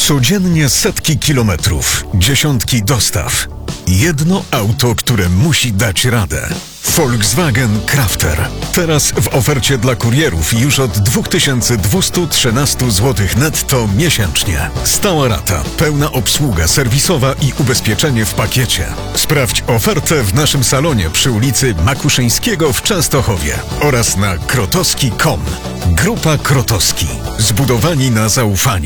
Codziennie setki kilometrów, dziesiątki dostaw. Jedno auto, które musi dać radę. Volkswagen Crafter. Teraz w ofercie dla kurierów już od 2213 zł netto miesięcznie. Stała rata, pełna obsługa serwisowa i ubezpieczenie w pakiecie. Sprawdź ofertę w naszym salonie przy ulicy Makuszyńskiego w Częstochowie oraz na krotowski.com. Grupa Krotowski. Zbudowani na zaufaniu.